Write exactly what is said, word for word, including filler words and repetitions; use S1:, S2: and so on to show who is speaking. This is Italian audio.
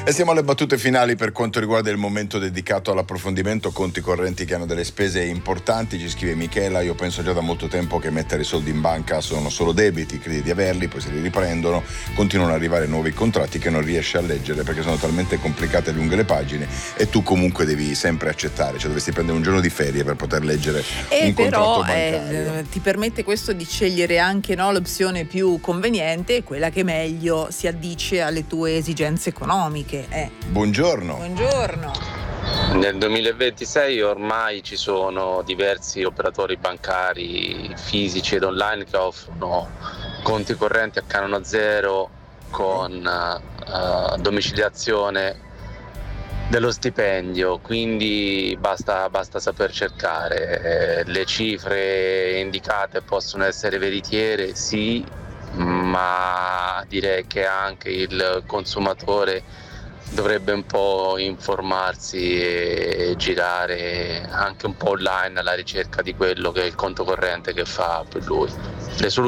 S1: E siamo alle battute finali per quanto riguarda il momento dedicato all'approfondimento conti correnti che hanno delle spese importanti. Ci scrive Michela: io penso già da molto tempo che mettere i soldi in banca sono solo debiti, credi di averli, poi se li riprendono continuano ad arrivare nuovi contratti che non riesci a leggere perché sono talmente complicate e lunghe le pagine, e tu comunque devi sempre accettare, cioè dovresti prendere un giorno di ferie per poter leggere
S2: e
S1: un
S2: però,
S1: contratto bancario.
S2: Eh, ti permette questo di scegliere anche, no, l'opzione più conveniente, quella che meglio si addice alle tue esigenze economiche. Eh.
S1: Buongiorno.
S2: Buongiorno.
S3: Nel duemilaventisei ormai ci sono diversi operatori bancari fisici ed online che offrono conti correnti a canone zero con uh, domiciliazione dello stipendio, quindi basta, basta saper cercare. Eh, le cifre indicate possono essere veritiere, sì, ma direi che anche il consumatore dovrebbe un po' informarsi e girare anche un po' online alla ricerca di quello che è il conto corrente che fa per lui. Le